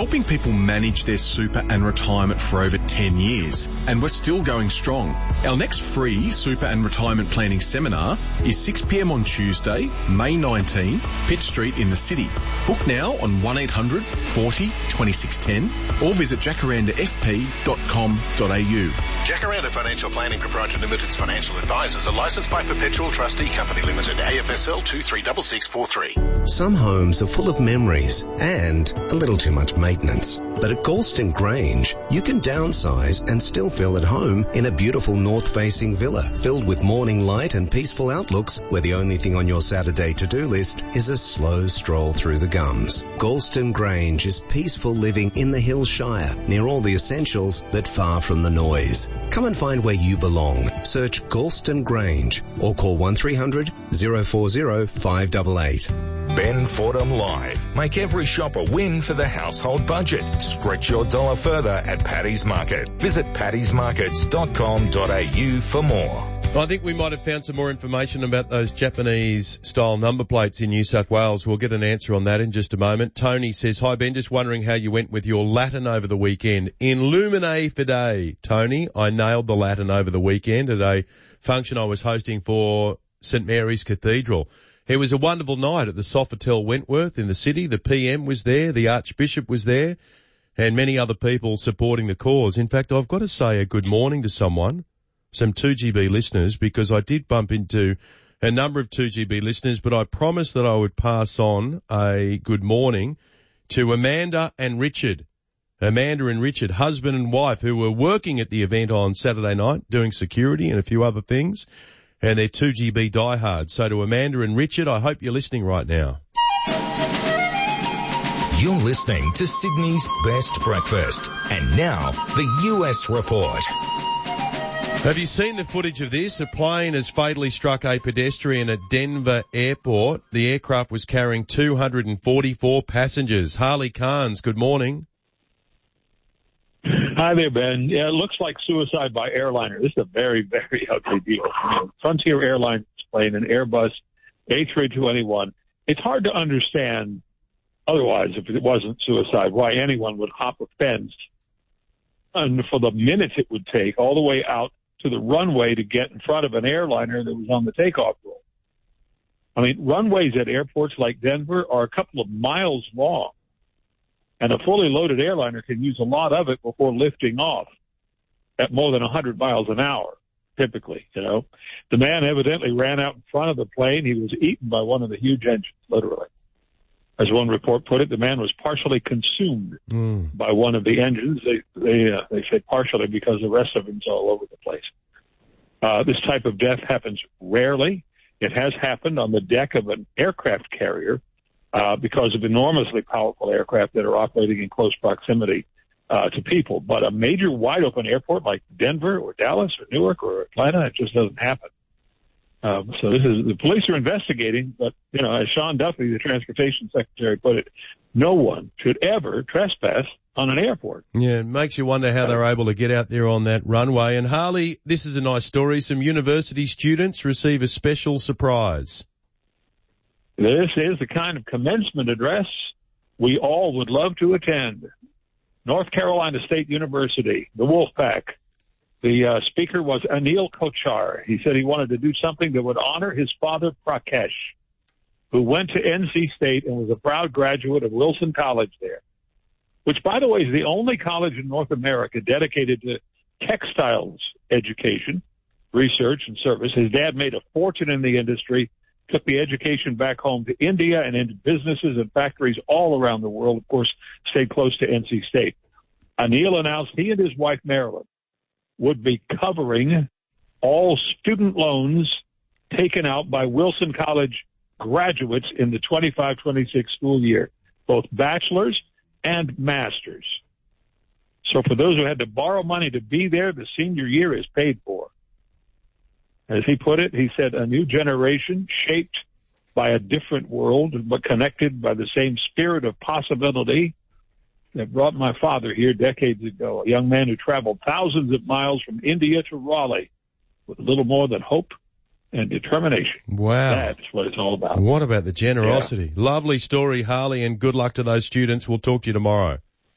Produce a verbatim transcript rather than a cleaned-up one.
helping people manage their super and retirement for over ten years, and we're still going strong. Our next free super and retirement planning seminar is six p.m. on Tuesday, May nineteenth, Pitt Street in the city. Book now on one eight hundred forty twenty-six ten or visit jacaranda f p dot com dot a u. Jacaranda Financial Planning Proprietary Limited's financial advisors are licensed by Perpetual Trustee Company Limited, A F S L two three six six four three. Some homes are full of memories and a little too much maintenance. But at Galston Grange, you can downsize and still feel at home in a beautiful north-facing villa filled with morning light and peaceful outlooks where the only thing on your Saturday to-do list is a slow stroll through the gums. Galston Grange is peaceful living in the Hill Shire, near all the essentials but far from the noise. Come and find where you belong. Search Galston Grange or call one three hundred oh four oh five eight eight. Ben Fordham Live. Make every shop a win for the household budget. Stretch your dollar further at Paddy's Market. Visit paddy's markets dot com dot a u for more. I think we might have found some more information about those Japanese-style number plates in New South Wales. We'll get an answer on that in just a moment. Tony says, hi Ben, just wondering how you went with your Latin over the weekend. In Lumine Fide, Tony, I nailed the Latin over the weekend at a function I was hosting for St Mary's Cathedral. It was a wonderful night at the Sofitel Wentworth in the city. The P M was there, the Archbishop was there, and many other people supporting the cause. In fact, I've got to say a good morning to someone, some two G B listeners, because I did bump into a number of two G B listeners, but I promised that I would pass on a good morning to Amanda and Richard. Amanda and Richard, husband and wife, who were working at the event on Saturday night, doing security and a few other things. And they're two G B diehards. So to Amanda and Richard, I hope you're listening right now. You're listening to Sydney's Best Breakfast. And now, the U S Report. Have you seen the footage of this? A plane has fatally struck a pedestrian at Denver Airport. The aircraft was carrying two hundred forty-four passengers. Harley Carnes, good morning. Hi there, Ben. Yeah, it looks like suicide by airliner. This is a very, very ugly deal. I mean, Frontier Airlines plane, an Airbus A three twenty-one. It's hard to understand, otherwise, if it wasn't suicide, why anyone would hop a fence and for the minutes it would take all the way out to the runway to get in front of an airliner that was on the takeoff roll. I mean, runways at airports like Denver are a couple of miles long. And a fully loaded airliner can use a lot of it before lifting off at more than one hundred miles an hour, typically, you know. The man evidently ran out in front of the plane. He was eaten by one of the huge engines, literally. As one report put it, the man was partially consumed mm. by one of the engines. They they, uh, they say partially because the rest of him's all over the place. Uh, this type of death happens rarely. It has happened on the deck of an aircraft carrier. Uh, because of enormously powerful aircraft that are operating in close proximity uh, to people. But a major wide-open airport like Denver or Dallas or Newark or Atlanta, it just doesn't happen. Um, so this is the police are investigating, but, you know, as Sean Duffy, the transportation secretary, put it, no one should ever trespass on an airport. Yeah, it makes you wonder how they're able to get out there on that runway. And, Harley, this is a nice story. Some university students receive a special surprise. This is the kind of commencement address we all would love to attend. North Carolina State University, the Wolfpack. The uh, speaker was Anil Kochar. He said he wanted to do something that would honor his father, Prakesh, who went to N C State and was a proud graduate of Wilson College there, which, by the way, is the only college in North America dedicated to textiles education, research, and service. His dad made a fortune in the industry, took the education back home to India and into businesses and factories all around the world, of course, stayed close to N C State. Anil announced he and his wife, Marilyn, would be covering all student loans taken out by Wilson College graduates in the twenty-five twenty-six school year, both bachelor's and master's. So for those who had to borrow money to be there, the senior year is paid for. As he put it, he said, a new generation shaped by a different world, but connected by the same spirit of possibility that brought my father here decades ago, a young man who traveled thousands of miles from India to Raleigh with little more than hope and determination. Wow. That's what it's all about. What about the generosity? Yeah. Lovely story, Harley, and good luck to those students. We'll talk to you tomorrow.